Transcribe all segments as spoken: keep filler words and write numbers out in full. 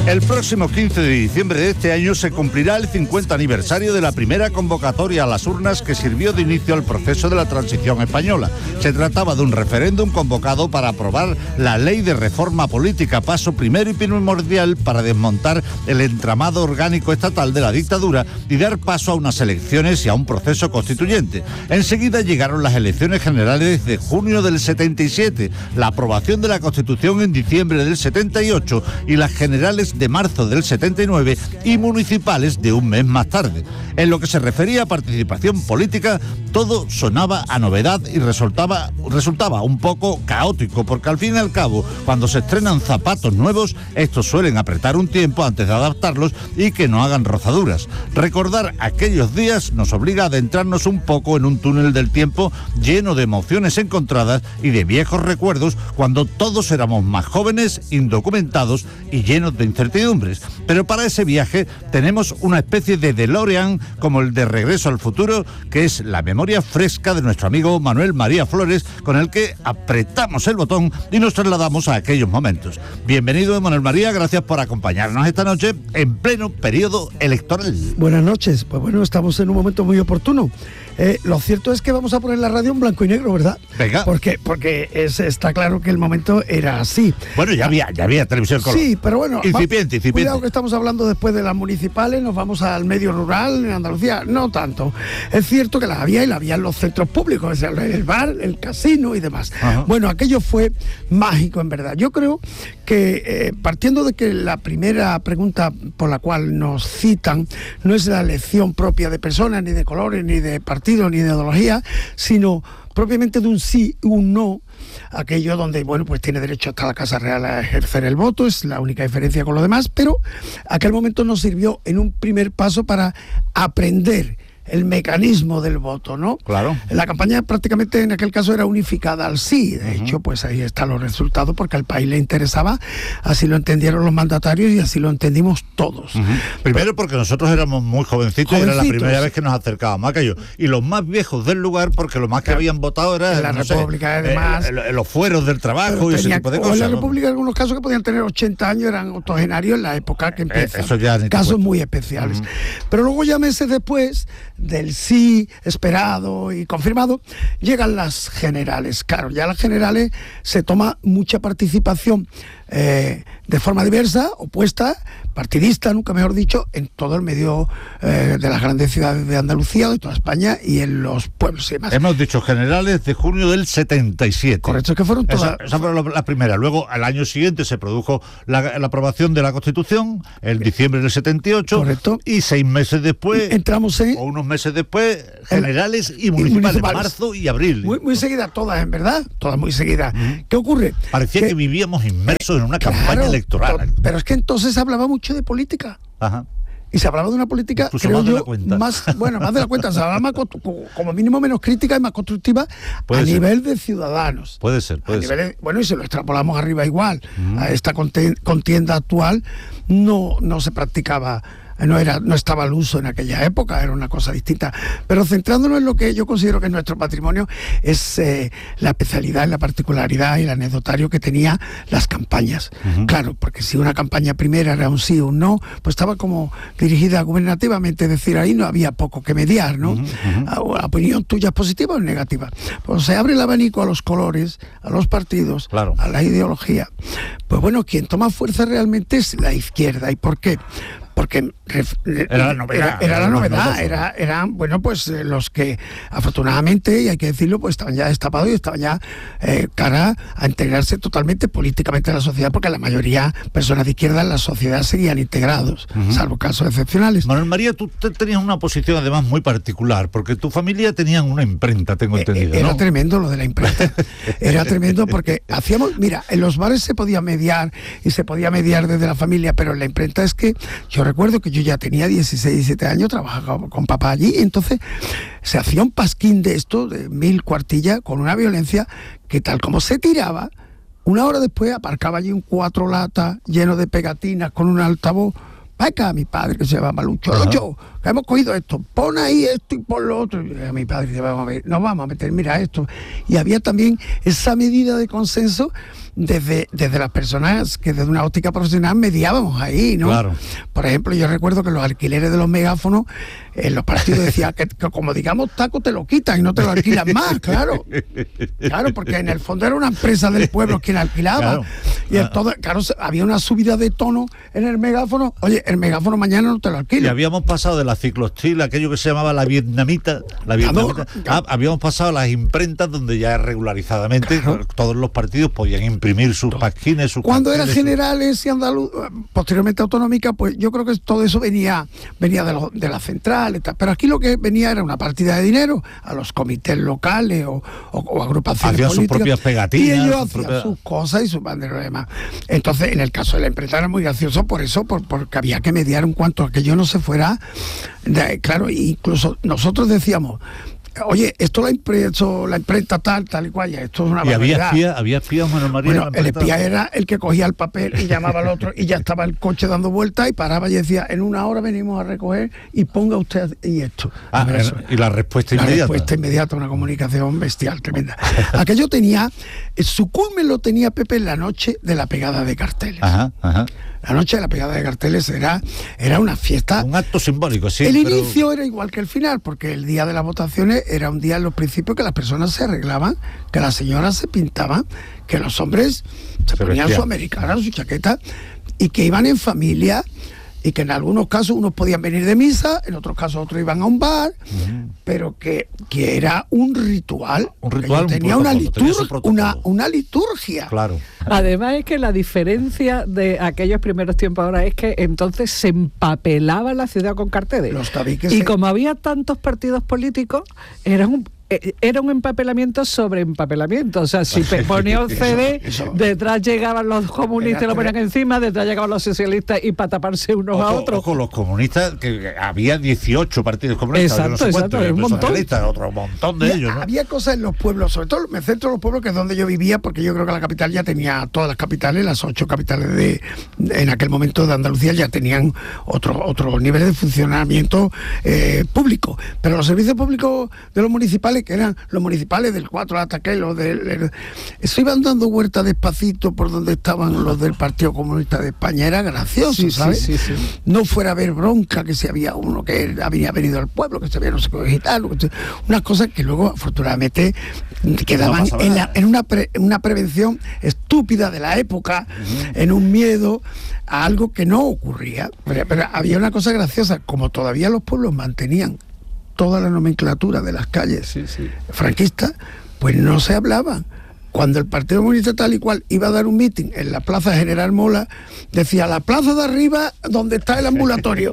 El próximo quince de diciembre de este año se cumplirá el cincuenta aniversario de la primera convocatoria a las urnas que sirvió de inicio al proceso de la transición española. Se trataba de un referéndum convocado para aprobar la ley de reforma política, paso primero y primordial para desmontar el entramado orgánico estatal de la dictadura y dar paso a unas elecciones y a un proceso constituyente. Enseguida llegaron las elecciones generales de junio del setenta y siete, la aprobación de la Constitución en diciembre del setenta y ocho y las generales de marzo del setenta y nueve y municipales de un mes más tarde. En lo que se refería a participación política, todo sonaba a novedad y resultaba, resultaba un poco caótico, porque al fin y al cabo, cuando se estrenan zapatos nuevos, estos suelen apretar un tiempo antes de adaptarlos y que no hagan rozaduras. Recordar aquellos días nos obliga a adentrarnos un poco en un túnel del tiempo lleno de emociones encontradas y de viejos recuerdos cuando todos éramos más jóvenes, indocumentados y llenos de incertidumbres. Pero para ese viaje tenemos una especie de DeLorean como el de Regreso al Futuro, que es la memoria fresca de nuestro amigo Manuel María Flores, con el que apretamos el botón y nos trasladamos a aquellos momentos. Bienvenido, Manuel María, gracias por acompañarnos esta noche en pleno periodo electoral. Buenas noches. Pues bueno, estamos en un momento muy oportuno. Eh, lo cierto es que vamos a poner la radio en blanco y negro, ¿verdad? Venga. Porque, porque es, está claro que el momento era así. Bueno, ya había, ya había televisión color. Sí, pero bueno. Incipiente, incipiente. Cuidado que estamos hablando después de las municipales, nos vamos al medio rural, en Andalucía, no tanto. Es cierto que las había y las había en los centros públicos, el bar, el casino y demás. Ajá. Bueno, aquello fue mágico, en verdad. Yo creo que, eh, partiendo de que la primera pregunta por la cual nos citan no es la elección propia de personas, ni de colores, ni de partidos, ni de ideología, sino propiamente de un sí y un no, aquello donde, bueno, pues tiene derecho hasta la Casa Real a ejercer el voto, es la única diferencia con lo demás, pero aquel momento nos sirvió en un primer paso para aprender el mecanismo del voto, ¿no? Claro. La campaña prácticamente en aquel caso era unificada al sí. De uh-huh. hecho, pues ahí están los resultados, porque al país le interesaba, así lo entendieron los mandatarios y así lo entendimos todos. Uh-huh. Primero porque nosotros éramos muy jovencitos, jovencitos. Era la primera vez que nos acercábamos a aquello. Y los más viejos del lugar, porque lo más que claro. habían votado era en la no República, sé, además. Eh, eh, los fueros del trabajo y tenía, ese tipo de cosas. En la ¿no? República, en algunos casos que podían tener ochenta años, eran octogenarios en la época que empieza. Eh, eso ya casos muy especiales. Uh-huh. Pero luego, ya meses después del sí esperado y confirmado, llegan las generales. Claro, ya las generales se toma mucha participación eh, de forma diversa, opuesta, partidista, nunca mejor dicho, en todo el medio eh, de las grandes ciudades de Andalucía, de toda España y en los pueblos y demás. Hemos dicho generales de junio del setenta y siete. Correcto, que fueron todas. Esa, esa fue la, la primera. Luego, al año siguiente, se produjo la, la aprobación de la Constitución, en diciembre del setenta y ocho. Correcto. Y seis meses después, entramos en, o unos meses después, generales y municipales, y municipales. Marzo y abril. Muy, muy seguidas todas, en verdad, todas muy seguidas. Uh-huh. ¿Qué ocurre? Parecía que, que vivíamos inmersos en una claro, campaña electoral. To, pero es que entonces se hablaba mucho de política. Ajá. Y se hablaba de una política, incluso creo más de yo, la cuenta. más, bueno, más de la cuenta, se hablaba más, como mínimo menos crítica y más constructiva puede a ser. Nivel de ciudadanos. Puede ser, puede a ser. De, bueno, y si lo extrapolamos arriba igual, uh-huh. a esta contienda actual, no, no se practicaba, no era, no estaba al uso en aquella época, era una cosa distinta. Pero centrándonos en lo que yo considero que es nuestro patrimonio, es eh, la especialidad, la particularidad y el anecdotario que tenía las campañas. Uh-huh. Claro, porque si una campaña primera era un sí o un no, pues estaba como dirigida gubernativamente, es decir, ahí no había poco que mediar, ¿no? Uh-huh. Uh-huh. ¿La opinión tuya es positiva o negativa? Pues se abre el abanico a los colores, a los partidos, claro. a la ideología. Pues bueno, quien toma fuerza realmente es la izquierda. ¿Y por qué? Porque era la novedad, era, era la novedad, era, eran, bueno, pues eh, los que afortunadamente, y hay que decirlo, pues estaban ya destapados y estaban ya eh, cara a integrarse totalmente políticamente en la sociedad, porque la mayoría personas de izquierda en la sociedad seguían integrados, uh-huh. salvo casos excepcionales. Manuel María, tú te tenías una posición además muy particular, porque tu familia tenían una imprenta, tengo entendido, eh, Era ¿no? tremendo lo de la imprenta, era tremendo porque hacíamos, mira, en los bares se podía mediar y se podía mediar desde la familia, pero en la imprenta es que yo recuerdo que yo ya tenía dieciséis, diecisiete años, trabajaba con papá allí, y entonces se hacía un pasquín de esto, de mil cuartillas, con una violencia que tal como se tiraba, una hora después aparcaba allí un cuatro latas lleno de pegatinas con un altavoz. Acá mi padre, que se llamaba Lucho, Lucho, hemos cogido esto, pon ahí esto y pon lo otro. Y a mi padre dice, vamos a ver, nos vamos a meter, mira esto. Y había también esa medida de consenso desde, desde las personas que desde una óptica profesional mediábamos ahí, ¿no? Claro. Por ejemplo, yo recuerdo que los alquileres de los megáfonos en los partidos decían que, que como digamos taco te lo quitan y no te lo alquilan más, claro. Claro, porque en el fondo era una empresa del pueblo quien alquilaba. Claro. Y entonces, claro, había una subida de tono en el megáfono. Oye, el megáfono mañana no te lo alquila. Y habíamos pasado de la ciclostil, aquello que se llamaba la vietnamita, la vietnamita. Claro, claro. Ah, habíamos pasado a las imprentas donde ya regularizadamente claro. todos los partidos podían imprimir sus pasquines, sus Cuando carteles, eran generales y andaluz, posteriormente autonómicas, pues yo creo que todo eso venía, venía de, lo, de la central. Pero aquí lo que venía era una partida de dinero a los comités locales o, o, o agrupaciones hacían políticas. Sus propias pegatinas. Y ellos sus hacían propias... sus cosas y sus banderas y demás. Entonces, en el caso de la imprenta era muy gracioso por eso, por, porque había que mediar en cuanto a que yo no se fuera. De, claro, incluso nosotros decíamos, oye, esto lo ha impreso la imprenta tal, tal y cual, ya, esto es una barbaridad. ¿Y había espía, había espías, Manuel María? Bueno, el espía era el que cogía el papel y llamaba al otro y ya estaba el coche dando vueltas y paraba y decía, en una hora venimos a recoger y ponga usted y esto. Ah, eso, y la respuesta la inmediata. La respuesta inmediata, una comunicación bestial, tremenda. Aquello tenía, su culmen lo tenía Pepe en la noche de la pegada de carteles. Ajá, ajá. La noche de la pegada de carteles era, era una fiesta. Un acto simbólico, sí. El pero... inicio era igual que el final, porque el día de las votaciones era un día en los principios que las personas se arreglaban, que las señoras se pintaban, que los hombres se pero ponían hostia. su americana, su chaqueta, y que iban en familia, y que en algunos casos unos podían venir de misa, en otros casos otros iban a un bar, mm. pero que, que era un ritual. Un ritual, tenía, un una, tenía litur una, una liturgia. Claro. Además es que la diferencia de aquellos primeros tiempos ahora es que entonces se empapelaba la ciudad con carteles. Los tabiques y se... como había tantos partidos políticos, era un... era un empapelamiento sobre empapelamiento, o sea, si ponía un C D, eso, eso. detrás llegaban los comunistas y lo ponían encima, detrás llegaban los socialistas y para taparse unos ojo, a otros. Ojo, los comunistas, que había dieciocho partidos comunistas, exacto, no sé exacto, cuántos, un montón. Otro montón de y ellos, ¿no? Había cosas en los pueblos, sobre todo me centro en los pueblos que es donde yo vivía, porque yo creo que la capital ya tenía, todas las capitales, las ocho capitales de, de en aquel momento de Andalucía ya tenían otros otro niveles de funcionamiento eh, público, pero los servicios públicos de los municipales, que eran los municipales del cuatro Ataque, los del... Eso iban dando vueltas despacito por donde estaban los del Partido Comunista de España, era gracioso, sí, ¿sabes? Sí, sí, sí. No fuera a haber bronca que si había uno que había venido al pueblo, que se había no sé qué gitano, unas cosas que luego afortunadamente quedaban no en, la, en una, pre, una prevención estúpida de la época, uh-huh. en un miedo a algo que no ocurría. Pero, pero había una cosa graciosa, como todavía los pueblos mantenían toda la nomenclatura de las calles sí, sí. franquistas, pues no se hablaban. Cuando el Partido Comunista tal y cual iba a dar un mitin en la Plaza General Mola, decía, la plaza de arriba donde está el ambulatorio.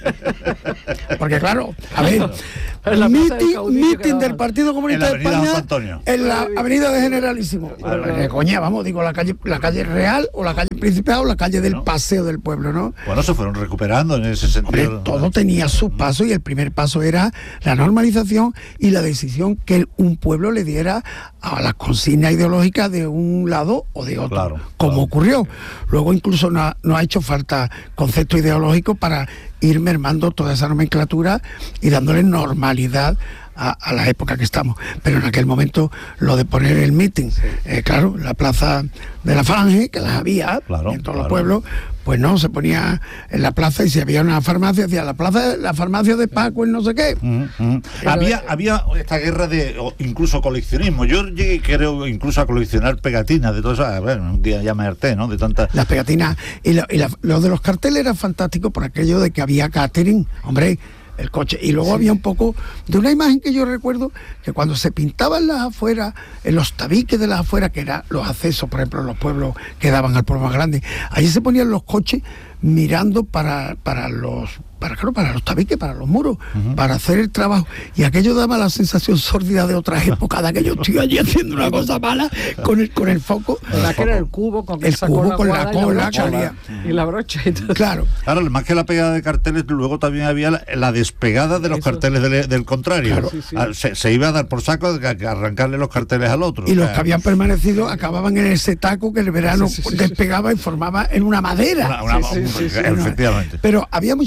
Porque claro, a ver, mitin, mitin del Partido Comunista de España en la avenida de Generalísimo. Vale. Coña, vamos, digo, la calle, la calle Real o la calle Principal o la calle del bueno. Paseo del Pueblo, ¿no? Bueno, se fueron recuperando en ese sentido. Hombre, todo tenía su paso y el primer paso era la normalización y la decisión que un pueblo le diera a las consignas ideológicas de un lado o de otro, claro, como claro. ocurrió. Luego incluso no ha, no ha hecho falta concepto ideológico para ir mermando toda esa nomenclatura y dándole normalidad a, a la época que estamos. Pero en aquel momento lo de poner el meeting, sí. eh, claro, la plaza de la Falange, que las había claro, en todos claro. los pueblos, pues no, se ponía en la plaza y si había una farmacia, decía la plaza, la farmacia de Paco y no sé qué. Mm, mm. Había, eh, había esta guerra de incluso coleccionismo. Yo llegué, creo, incluso a coleccionar pegatinas de todo eso. Bueno, un día ya me harté, ¿no? De tantas. Las pegatinas. Y, lo, y la, lo de los carteles era fantástico por aquello de que había catering. Hombre, el coche, y luego sí. había un poco de una imagen que yo recuerdo que cuando se pintaban las afueras, en los tabiques de las afueras, que eran los accesos, por ejemplo, en los pueblos que daban al pueblo más grande, allí se ponían los coches mirando para, para los para claro, para los tabiques, para los muros, uh-huh. para hacer el trabajo, y aquello daba la sensación sórdida de otras épocas, de aquello estoy allí haciendo una cosa mala con el con el foco, la que era el cubo con el cubo con la cola y la brocha y todo. Claro, claro, más que la pegada de carteles, luego también había la, la despegada de los Eso. carteles del, del contrario. Claro. Sí, sí. Se, se iba a dar por saco de arrancarle los carteles al otro. Y o sea, los que habían permanecido acababan en ese taco que el verano sí, sí, sí, despegaba sí. y formaba en una madera. Una, una, sí, sí, un, sí, sí, efectivamente. Pero había muchas cosas graciosas.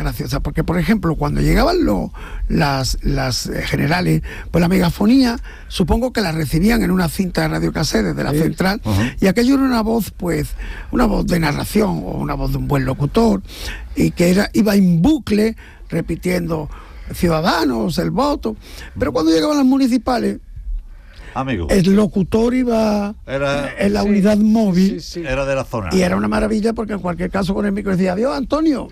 graciosa, porque por ejemplo, cuando llegaban los, las, las eh, generales, pues la megafonía, supongo que la recibían en una cinta de radiocasete desde la sí. central, uh-huh. y aquello era una voz, pues, una voz de narración, o una voz de un buen locutor, y que era, iba en bucle, repitiendo Ciudadanos, el voto, pero cuando llegaban las municipales, amigo, el locutor iba era, en la sí, unidad móvil, sí, sí. era de la zona, y era una maravilla porque en cualquier caso con el micro decía adiós Antonio,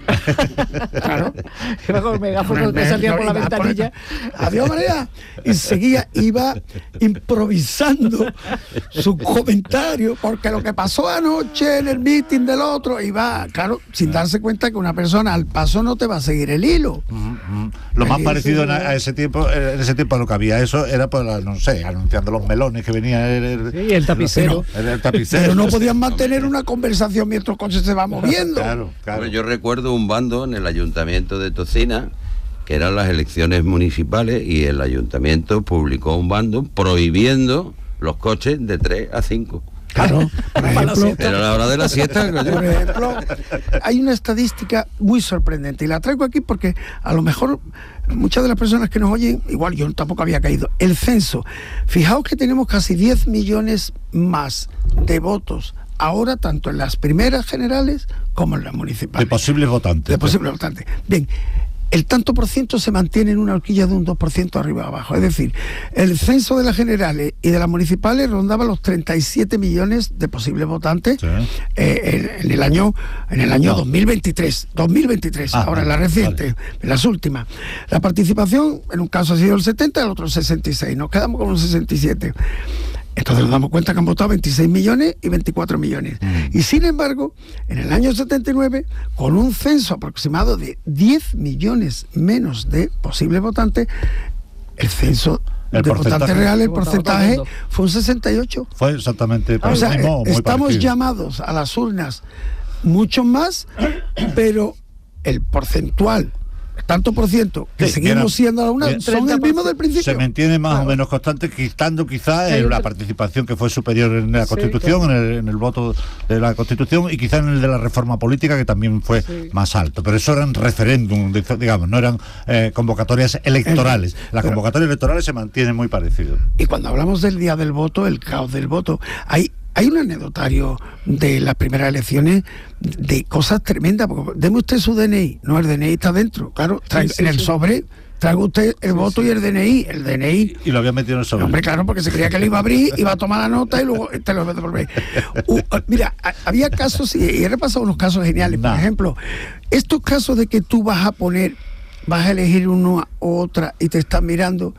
claro, iba con el megáfono que salía por la ventanilla, adiós María, y seguía, iba improvisando su comentario, porque lo que pasó anoche en el meeting del otro, iba, claro, sin darse cuenta que una persona al paso no te va a seguir el hilo. Uh-huh. Lo más parecido en a ese tiempo, en ese tiempo a lo que había eso era, pues, no sé, anunciando los melones que venía el, el, sí, el tapicero. El, el tapicero. Pero no podían mantener una conversación mientras el coche se va moviendo. Claro, claro. Bueno, yo recuerdo un bando en el ayuntamiento de Tocina, que eran las elecciones municipales, y el ayuntamiento publicó un bando prohibiendo los coches de tres a cinco. Claro, por ejemplo, era la hora de la siesta. Por ejemplo, hay una estadística muy sorprendente y la traigo aquí porque a lo mejor muchas de las personas que nos oyen, igual yo tampoco había caído. El censo, fijaos que tenemos casi diez millones más de votos ahora, tanto en las primeras generales como en las municipales. De posibles votantes. De posibles votantes. Bien. El tanto por ciento se mantiene en una horquilla de un dos por ciento arriba abajo. Es decir, el censo de las generales y de las municipales rondaba los treinta y siete millones de posibles votantes sí. eh, en, en el año en el año no. dos mil veintitrés. dos mil veintitrés, ah, ahora en la reciente, vale. en las últimas. La participación, en un caso ha sido el setenta, en el otro el sesenta y seis. Nos quedamos con un sesenta y siete. Entonces nos damos cuenta que han votado veintiséis millones y veinticuatro millones. Mm. Y sin embargo, en el año setenta y nueve, con un censo aproximado de diez millones menos de posibles votantes, el censo el de votantes reales, el porcentaje fue un sesenta y ocho. Fue exactamente o sea, mismo, muy estamos parecido. llamados a las urnas mucho más, pero el porcentual, tanto por ciento que sí, seguimos bien, siendo a la una, bien, son el mismo del principio. Se mantiene más claro. o menos constante, quitando quizás en la participación que fue superior en la sí, Constitución, claro. en, el, en el voto de la Constitución, y quizás en el de la reforma política, que también fue sí. más alto. Pero eso eran referéndum, digamos, no eran eh, convocatorias electorales. Las Pero, convocatorias electorales se mantienen muy parecidas. Y cuando hablamos del día del voto, el caos del voto, hay Hay un anecdotario de las primeras elecciones de cosas tremendas, porque deme usted su D N I, no, el D N I está dentro, claro, trae, sí, sí, en el sí. sobre, traiga usted el sí, voto sí. y el D N I, el D N I. Y lo había metido en el sobre. Hombre, claro, porque se creía que le iba a abrir, iba a tomar la nota y luego te lo devolver. Uh, mira, había casos, y he repasado unos casos geniales, nah. por ejemplo, estos casos de que tú vas a poner, vas a elegir una u otra y te están mirando.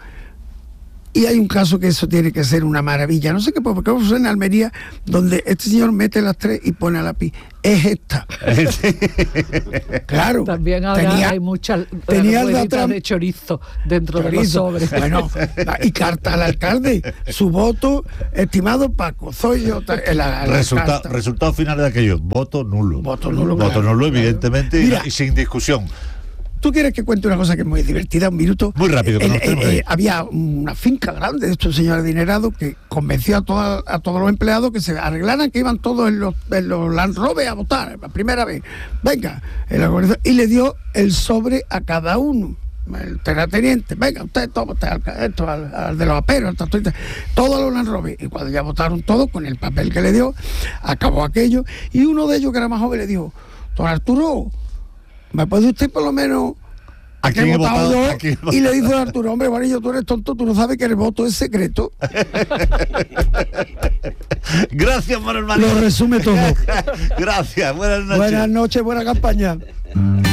Y hay un caso que eso tiene que ser una maravilla. No sé qué, porque vamos en Almería, donde este señor mete las tres y pone a la pi. Es esta. Claro. También ahora tenía, hay muchas tenía el de, de chorizo dentro chorizo. de los sobres. Bueno, y carta al alcalde. Su voto, estimado Paco Zoyo. La, la Resulta, resultado final de aquello, voto nulo. Voto nulo. Voto claro, nulo, evidentemente, Mira, y, y sin discusión. ¿Tú quieres que cuente una cosa que es muy divertida? Un minuto. Muy rápido. Eh, eh, eh, había una finca grande de estos señores adinerados que convenció a, toda, a todos los empleados que se arreglaran, que iban todos en los, en los Land Rover a votar, la primera vez. Venga, el y le dio el sobre a cada uno. El terrateniente, venga, usted toma esto al, al de los aperos, todos los Land Rover. Y cuando ya votaron todos, con el papel que le dio, acabó aquello. Y uno de ellos, que era más joven, le dijo: don Arturo, ¿me puede usted por lo menos ¿A quién he votado yo? Y le dice a Arturo: hombre, Guarillo, tú eres tonto, tú no sabes que el voto es secreto. Gracias, Manuel María. Lo resume todo. Gracias, buenas noches. Buenas noches, buena campaña.